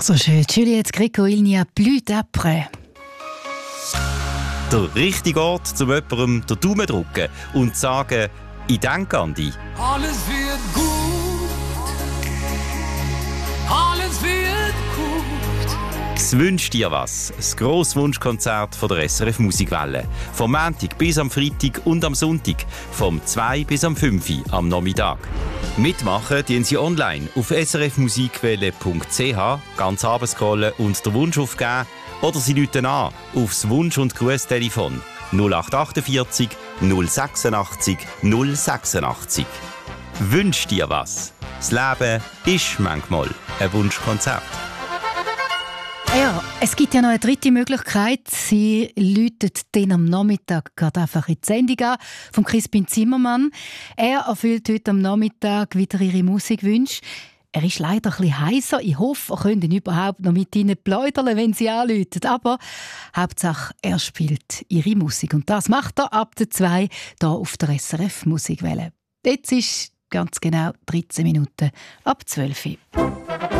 So schön. Juliette Gréco, il n'y a plus d'après. Der richtige Ort, um jemandem den Daumen zu drücken und zu sagen, ich denke an dich. Alles wird gut. Alles wird gut. «Es wünscht dir was», das grosse Wunschkonzert von der SRF Musikwelle. Vom Montag bis am Freitag und am Sonntag, vom 2 bis am 5 Uhr am Nachmittag. Mitmachen tun Sie online auf srfmusikwelle.ch, ganz runterscrollen und den Wunsch aufgeben, oder Sie rufen an aufs Wunsch- und Grußtelefon 0848 086 086. Wünsch dir was. Das Leben ist manchmal ein Wunschkonzert. Ja, es gibt ja noch eine dritte Möglichkeit. Sie läutet den am Nachmittag gerade einfach in die Sendung an, von Crispin Zimmermann. Er erfüllt heute am Nachmittag wieder Ihre Musikwünsche. Er ist leider ein bisschen heiser. Ich hoffe, er könnte ihn überhaupt noch mit Ihnen plaudern, wenn Sie anrufen. Aber Hauptsache, er spielt Ihre Musik. Und das macht er ab der 2 hier auf der SRF Musikwelle. Jetzt ist ganz genau 13 Minuten ab 12 Uhr.